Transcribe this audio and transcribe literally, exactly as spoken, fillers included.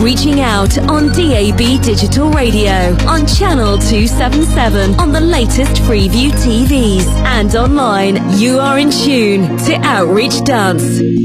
reaching out on D A B Digital Radio, on Channel two seventy-seven, on the latest Freeview T Vs, and online. You are in tune to Outreach Dance.